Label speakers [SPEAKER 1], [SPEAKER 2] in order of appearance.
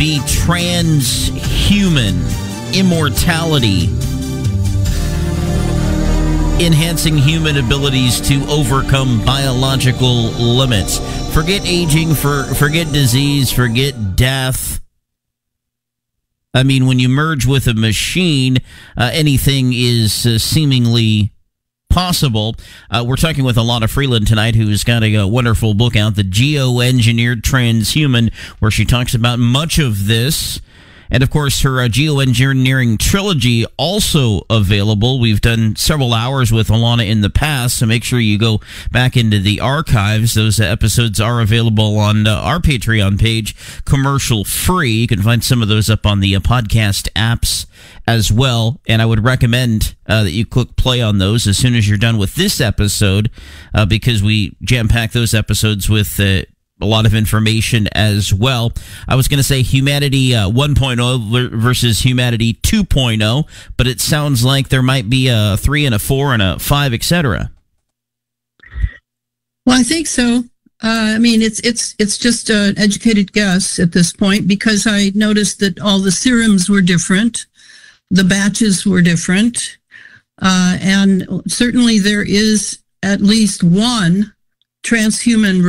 [SPEAKER 1] be transhuman, immortality, enhancing human abilities to overcome biological limits. Forget aging, forget disease, forget death. I mean, when you merge with a machine, anything is seemingly possible. We're talking with Alana Freeland tonight, who's got a wonderful book out, The Geoengineered Transhuman, where she talks about much of this. And, of course, her geoengineering trilogy also available. We've done several hours with Alana in the past, so make sure you go back into the archives. Those episodes are available on our Patreon page, commercial free. You can find some of those up on the podcast apps as well. And I would recommend that you click play on those as soon as you're done with this episode, because we jam-pack those episodes with a lot of information as well. I was going to say Humanity 1.0 versus Humanity 2.0, but it sounds like there might be a 3 and a 4 and a 5, etc.
[SPEAKER 2] Well, I think so. I mean, it's just an educated guess at this point, because I noticed that all the serums were different, the batches were different, and certainly there is at least one transhuman